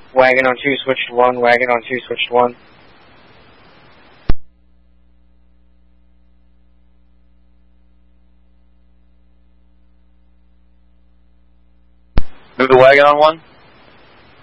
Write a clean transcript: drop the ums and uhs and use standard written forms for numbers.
Wagon on 2, switch to 1. Wagon on 2, switch to 1. Move the wagon on 1.